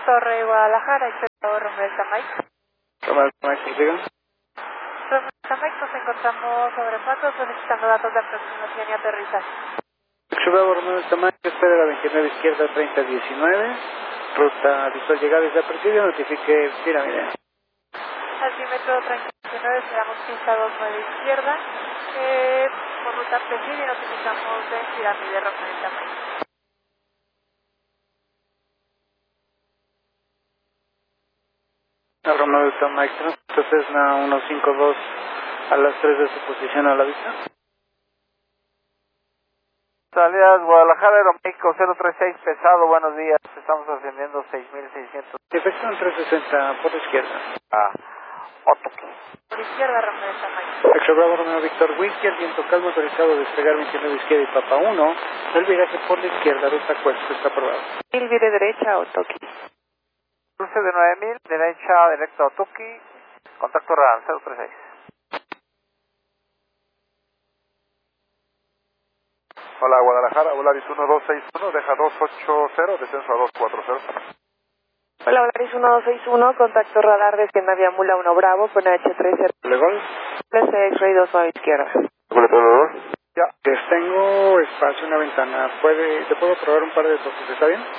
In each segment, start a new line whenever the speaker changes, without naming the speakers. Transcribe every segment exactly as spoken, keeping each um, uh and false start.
Torre Guadalajara, excepto Romero Mike.
Romero Mike, diga.
Romero Mike, nos encontramos sobre pasos solicitando datos de aproximación y aterrizaje.
Excepto Romero Mike, espera la veintinueve izquierda treinta diecinueve. Ruta visual llegada desde presidio, notifique pirámide.
Altímetro treinta diecinueve, esperamos pista dos nueve izquierda. Eh, por ruta presidio notificamos de pirámide Romero Mike.
Romeo Delta Mike, entonces Cessna uno cinco dos a las tres de su posición a la vista.
Salidas Guadalajara, Aeroméxico cero treinta y seis, pesado, buenos días, estamos ascendiendo seis mil seiscientos.
Dirección trescientos sesenta por la izquierda.
Ah, Otoki.
Por izquierda, Romero Mike.
Extra Bravo Romeo Víctor Whiskey, el viento calmo autorizado a despegar veintinueve izquierda y Papa uno. El viraje por la izquierda, ruta Cuesco, está aprobado.
El vire derecha, Otoki.
Cruce de nueve mil, derecha, directo a Otoki, contacto radar cero treinta y seis.
Hola Guadalajara, Volaris uno dos seis uno, deja dos ocho cero, descenso a dos cuatro cero.
Hola, Volaris uno dos seis uno, contacto radar desde Navia Mula uno Bravo con H tres R.
¿Legal?
P C X-Ray dos a izquierda.
Ya, les tengo espacio en la ventana. ¿Puede, ¿Te puedo probar un par de toques? ¿Está bien?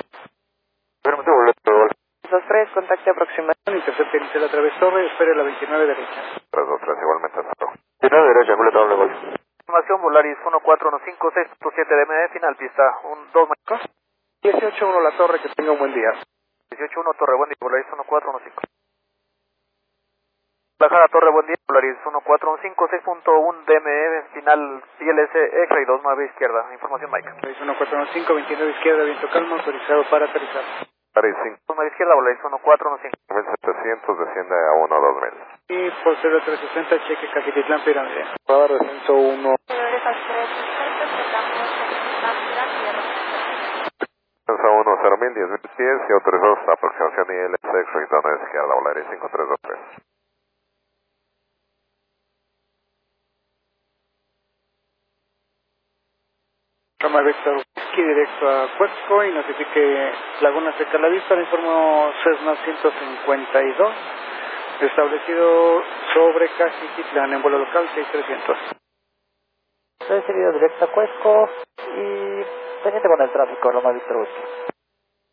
dos tres, contacto aproximación.
Intercepte inicial a través torre, espere la veintinueve derecha.
tres dos tres, igualmente Nato. veintinueve derecha, Julieta doble gol.
Información Volaris uno cuatro uno cinco seis siete D M D, final pista, un dos México.
dieciocho uno la torre, que tenga un buen día.
dieciocho uno Torre Buen Día, Volaris uno cuatro uno cinco. Guadalajara, Torre Buen Día, Volaris uno cuatro uno cinco seis punto uno D M E, final I L S X-Ray dos nueve izquierda. Información Mike.
Volaris uno cuatro uno cinco, veintinueve izquierda, viento calmo, autorizado para aterrizar.
Volaris cinco
dos nueve izquierda, Volaris uno cuatro uno cinco.
mil setecientos, desciende a uno dos mil.
Y por cero trescientos sesenta, cheque Cajititlán pirámide. Radar descenso uno.
Descenso a uno cero mil, diez mil pies y autorizados a aproximación I L S X-Ray dos nueve izquierda, Volaris cinco tres dos tres.
Roma Vector Whisky directo a Cuesco y notifique Laguna Seca a la vista. Le informo Cessna ciento cincuenta y dos, establecido sobre Cajititlán en vuelo local seis trescientos.
Recibido directo a Cuesco y pendiente con el tráfico, Roma Víctor Whisky.